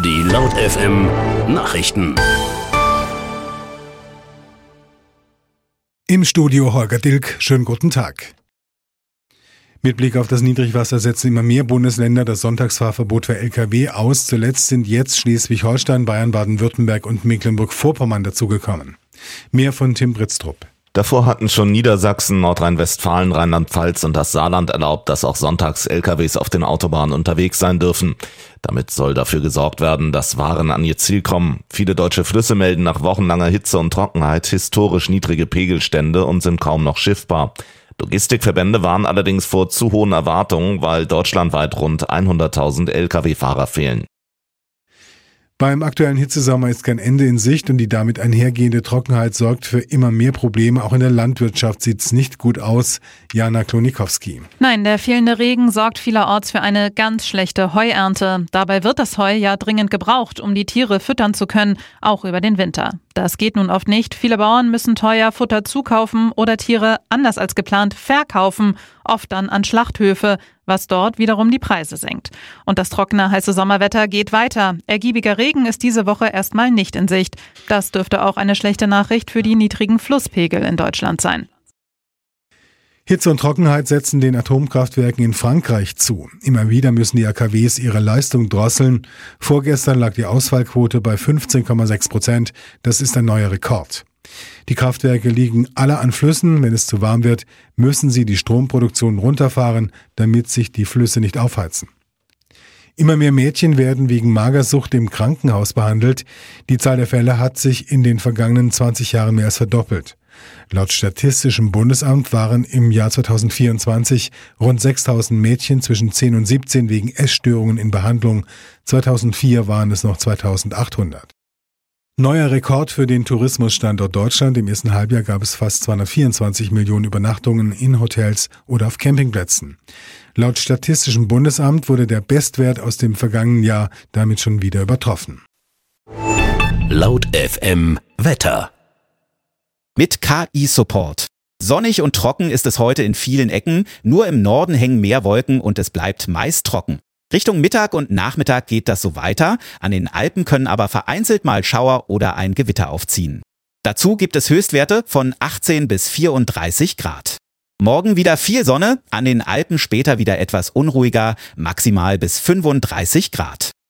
Die Laut FM Nachrichten. Im Studio Holger Dilk, schönen guten Tag. Mit Blick auf das Niedrigwasser setzen immer mehr Bundesländer das Sonntagsfahrverbot für Lkw aus. Zuletzt sind jetzt Schleswig-Holstein, Bayern, Baden-Württemberg und Mecklenburg-Vorpommern dazugekommen. Mehr von Tim Britztrup. Davor hatten schon Niedersachsen, Nordrhein-Westfalen, Rheinland-Pfalz und das Saarland erlaubt, dass auch sonntags LKWs auf den Autobahnen unterwegs sein dürfen. Damit soll dafür gesorgt werden, dass Waren an ihr Ziel kommen. Viele deutsche Flüsse melden nach wochenlanger Hitze und Trockenheit historisch niedrige Pegelstände und sind kaum noch schiffbar. Logistikverbände waren allerdings vor zu hohen Erwartungen, weil deutschlandweit rund 100.000 Lkw-Fahrer fehlen. Beim aktuellen Hitzesommer ist kein Ende in Sicht und die damit einhergehende Trockenheit sorgt für immer mehr Probleme. Auch in der Landwirtschaft sieht's nicht gut aus. Jana Klonikowski. Nein, der fehlende Regen sorgt vielerorts für eine ganz schlechte Heuernte. Dabei wird das Heu ja dringend gebraucht, um die Tiere füttern zu können, auch über den Winter. Das geht nun oft nicht. Viele Bauern müssen teuer Futter zukaufen oder Tiere anders als geplant verkaufen, oft dann an Schlachthöfe, was dort wiederum die Preise senkt. Und das trockene, heiße Sommerwetter geht weiter. Ergiebiger Regen ist diese Woche erstmal nicht in Sicht. Das dürfte auch eine schlechte Nachricht für die niedrigen Flusspegel in Deutschland sein. Hitze und Trockenheit setzen den Atomkraftwerken in Frankreich zu. Immer wieder müssen die AKWs ihre Leistung drosseln. Vorgestern lag die Ausfallquote bei 15,6%. Das ist ein neuer Rekord. Die Kraftwerke liegen alle an Flüssen. Wenn es zu warm wird, müssen sie die Stromproduktion runterfahren, damit sich die Flüsse nicht aufheizen. Immer mehr Mädchen werden wegen Magersucht im Krankenhaus behandelt. Die Zahl der Fälle hat sich in den vergangenen 20 Jahren mehr als verdoppelt. Laut Statistischem Bundesamt waren im Jahr 2024 rund 6.000 Mädchen zwischen 10 und 17 wegen Essstörungen in Behandlung. 2004 waren es noch 2.800. Neuer Rekord für den Tourismusstandort Deutschland. Im ersten Halbjahr gab es fast 224 Millionen Übernachtungen in Hotels oder auf Campingplätzen. Laut Statistischem Bundesamt wurde der Bestwert aus dem vergangenen Jahr damit schon wieder übertroffen. Laut FM Wetter. Mit KI-Support. Sonnig und trocken ist es heute in vielen Ecken, nur im Norden hängen mehr Wolken und es bleibt meist trocken. Richtung Mittag und Nachmittag geht das so weiter, an den Alpen können aber vereinzelt mal Schauer oder ein Gewitter aufziehen. Dazu gibt es Höchstwerte von 18 bis 34 Grad. Morgen wieder viel Sonne, an den Alpen später wieder etwas unruhiger, maximal bis 35 Grad.